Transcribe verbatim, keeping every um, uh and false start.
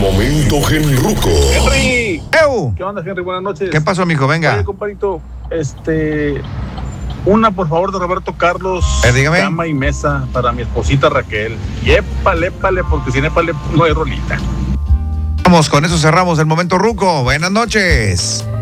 momento genruco. Henry. ¡Eu! ¿Qué onda, Henry? Buenas noches. ¿Qué pasó, mijo? Venga. Oye, compadrito, este... Una, por favor, de Roberto Carlos. Eh, dígame. Cama y mesa para mi esposita Raquel. Y épale, épale, porque sin épale no hay rolita. Vamos, con eso cerramos el momento ruco. Buenas noches.